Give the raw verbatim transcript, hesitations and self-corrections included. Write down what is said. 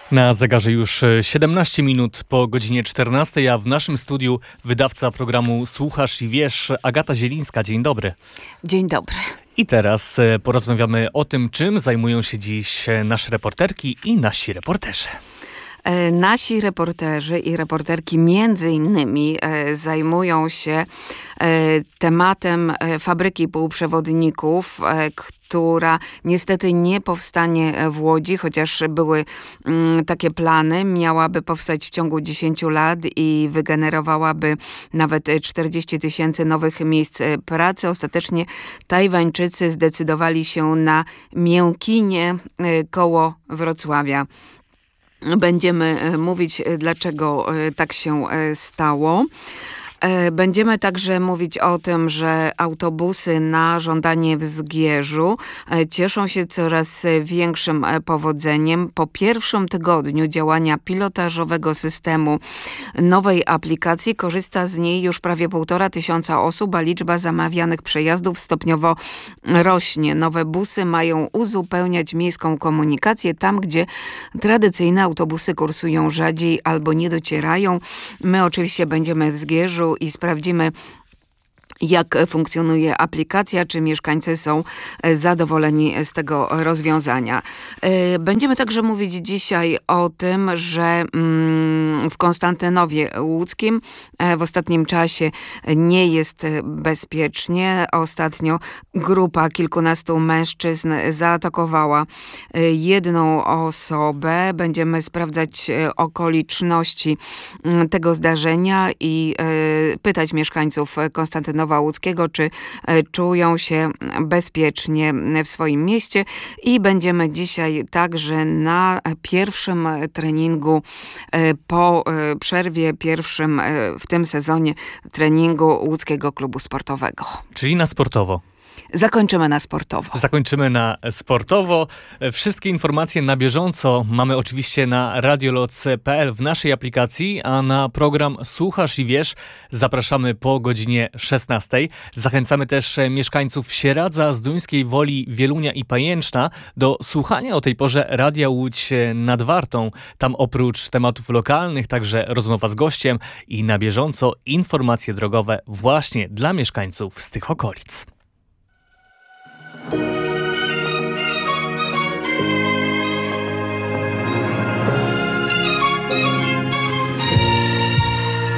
Na zegarze już siedemnaście minut po godzinie czternastej, a w naszym studiu wydawca programu Słuchasz i Wiesz, Agata Zielińska. Dzień dobry. Dzień dobry. I teraz porozmawiamy o tym, czym zajmują się dziś nasze reporterki i nasi reporterzy. Nasi reporterzy i reporterki między innymi zajmują się tematem fabryki półprzewodników, która niestety nie powstanie w Łodzi, chociaż były takie plany. Miałaby powstać w ciągu dziesięciu lat i wygenerowałaby nawet czterdzieści tysięcy nowych miejsc pracy. Ostatecznie Tajwańczycy zdecydowali się na Miękinie koło Wrocławia. Będziemy mówić, dlaczego tak się stało. Będziemy także mówić o tym, że autobusy na żądanie w Zgierzu cieszą się coraz większym powodzeniem. Po pierwszym tygodniu działania pilotażowego systemu nowej aplikacji korzysta z niej już prawie półtora tysiąca osób, a liczba zamawianych przejazdów stopniowo rośnie. Nowe busy mają uzupełniać miejską komunikację tam, gdzie tradycyjne autobusy kursują rzadziej albo nie docierają. My oczywiście będziemy w Zgierzu i sprawdzimy, jak funkcjonuje aplikacja, czy mieszkańcy są zadowoleni z tego rozwiązania. Będziemy także mówić dzisiaj o tym, że w Konstantynowie Łódzkim w ostatnim czasie nie jest bezpiecznie. Ostatnio grupa kilkunastu mężczyzn zaatakowała jedną osobę. Będziemy sprawdzać okoliczności tego zdarzenia i pytać mieszkańców Konstantynowa Łódzkiego, czy czują się bezpiecznie w swoim mieście, i będziemy dzisiaj także na pierwszym treningu po przerwie, pierwszym w tym sezonie treningu Łódzkiego Klubu Sportowego. Czyli na sportowo. Zakończymy na sportowo. Zakończymy na sportowo. Wszystkie informacje na bieżąco mamy oczywiście na radioloc kropka p l w naszej aplikacji, a na program Słuchasz i Wiesz zapraszamy po godzinie szesnastej. Zachęcamy też mieszkańców Sieradza, Zduńskiej Woli, Wielunia i Pajęczna do słuchania o tej porze Radia Łódź nad Wartą. Tam oprócz tematów lokalnych także rozmowa z gościem i na bieżąco informacje drogowe właśnie dla mieszkańców z tych okolic.